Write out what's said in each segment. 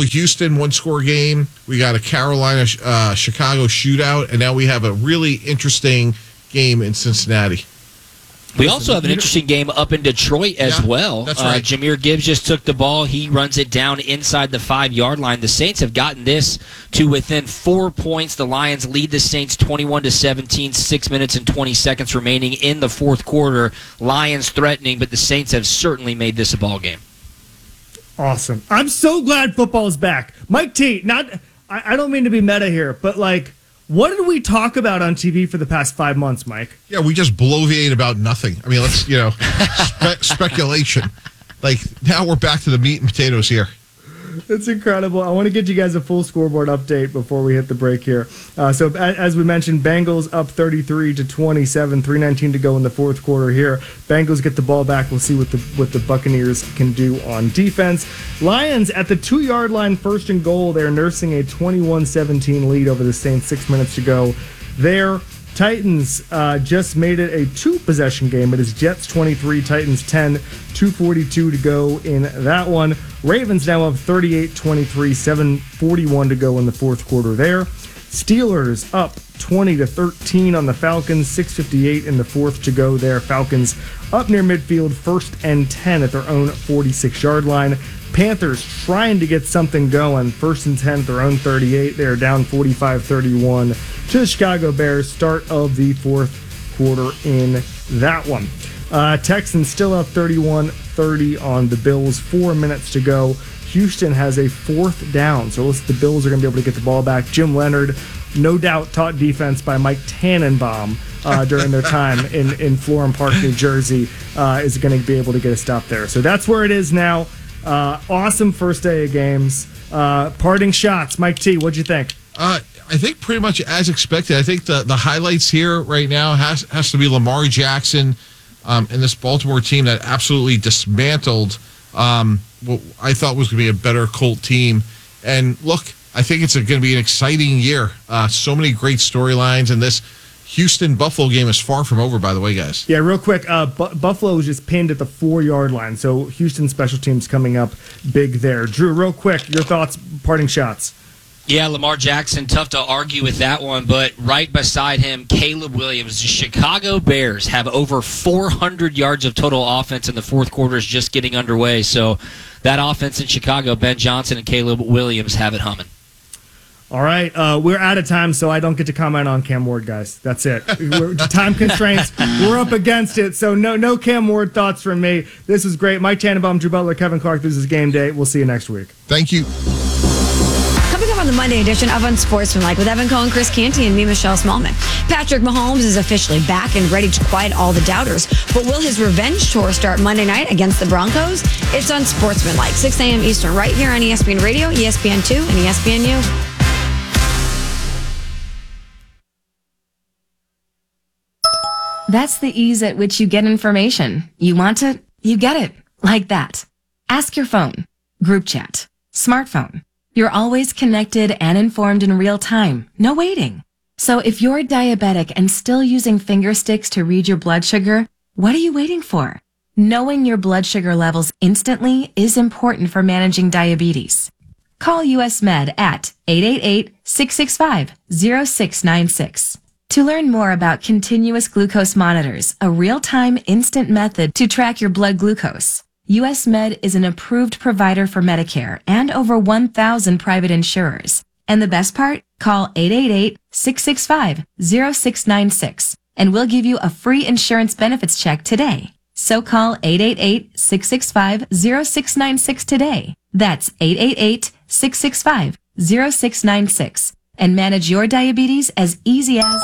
Houston one-score game. We got a Carolina-Chicago shootout, and now we have a really interesting game in Cincinnati. We also have an interesting game up in Detroit as well. That's right. Jahmyr Gibbs just took the ball. He runs it down inside the 5-yard line. The Saints have gotten this to within 4 points. The Lions lead the Saints 21-17, 6 minutes and 20 seconds remaining in the fourth quarter. Lions threatening, but the Saints have certainly made this a ball game. Awesome. I'm so glad football is back. Mike T, I don't mean to be meta here, but what did we talk about on TV for the past 5 months, Mike? Yeah, we just bloviate about nothing. I mean, let's, speculation. Now we're back to the meat and potatoes here. It's incredible. I want to get you guys a full scoreboard update before we hit the break here. So as we mentioned, Bengals up 33-27, 3:19 to go in the fourth quarter here. Bengals get the ball back. We'll see what the Buccaneers can do on defense. Lions at the 2-yard line, first and goal. They're nursing a 21-17 lead over the Saints. 6 minutes to go there. Titans just made it a 2-possession game. It is Jets 23, Titans 10, 2:42 to go in that one. Ravens now up 38-23, 7:41 to go in the fourth quarter there. Steelers up 20-13 on the Falcons, 6:58 in the fourth to go there. Falcons up near midfield, 1st and 10 at their own 46-yard line. Panthers trying to get something going. 1st and 10 at their own 38. They're down 45-31 to the Chicago Bears. Start of the fourth quarter in that one. Texans still up 31-30 on the Bills. 4 minutes to go. Houston has a 4th down. So the Bills are going to be able to get the ball back. Jim Leonard, no doubt taught defense by Mike Tannenbaum during their time in Florham Park, New Jersey, is going to be able to get a stop there. So that's where it is now. Awesome first day of games. Parting shots. Mike T, what'd you think? I think pretty much as expected. I think the highlights here right now has to be Lamar Jackson and this Baltimore team that absolutely dismantled what I thought was going to be a better Colt team. And look, I think it's going to be an exciting year. So many great storylines, and this Houston-Buffalo game is far from over, by the way, guys. Yeah, real quick, Buffalo was just pinned at the 4-yard line, so Houston special teams coming up big there. Drew, real quick, your thoughts, parting shots. Yeah, Lamar Jackson, tough to argue with that one, but right beside him, Caleb Williams. The Chicago Bears have over 400 yards of total offense, and the fourth quarter is just getting underway. So that offense in Chicago, Ben Johnson and Caleb Williams have it humming. All right, we're out of time, so I don't get to comment on Cam Ward, guys. That's it. Time constraints, we're up against it, so no Cam Ward thoughts from me. This was great. Mike Tannenbaum, Drew Butler, Kevin Clark. This is Game Day. We'll see you next week. Thank you. Coming up on the Monday edition of Unsportsmanlike with Evan Cohen, Chris Canty, and me, Michelle Smallman. Patrick Mahomes is officially back and ready to quiet all the doubters. But will his revenge tour start Monday night against the Broncos? It's Unsportsmanlike, 6 a.m. Eastern, right here on ESPN Radio, ESPN2, and ESPNU. That's the ease at which you get information. You want it, you get it. Like that. Ask your phone. Group chat. Smartphone. You're always connected and informed in real time. No waiting. So if you're diabetic and still using finger sticks to read your blood sugar, what are you waiting for? Knowing your blood sugar levels instantly is important for managing diabetes. Call US Med at 888-665-0696. To learn more about continuous glucose monitors, a real-time instant method to track your blood glucose, US Med is an approved provider for Medicare and over 1,000 private insurers. And the best part? Call 888-665-0696 and we'll give you a free insurance benefits check today. So call 888-665-0696 today. That's 888-665-0696 and manage your diabetes as easy as...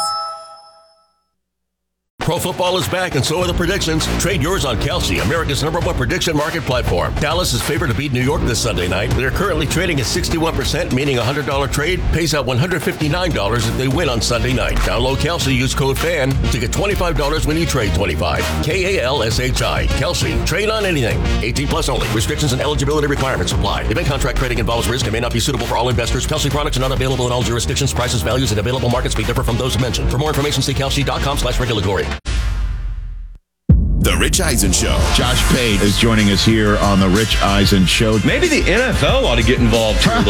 Pro football is back, and so are the predictions. Trade yours on Kalshi, America's #1 prediction market platform. Dallas is favored to beat New York this Sunday night. They're currently trading at 61%, meaning a $100 trade pays out $159 if they win on Sunday night. Download Kalshi, use code FAN to get $25 when you trade $25. KALSHI. Kalshi. Trade on anything. 18 plus only. Restrictions and eligibility requirements apply. Event contract trading involves risk and may not be suitable for all investors. Kalshi products are not available in all jurisdictions. Prices, values, and available markets may differ from those mentioned. For more information, see kalshi.com/regulatory. The Rich Eisen Show. Josh Pate is joining us here on The Rich Eisen Show. Maybe the NFL ought to get involved too.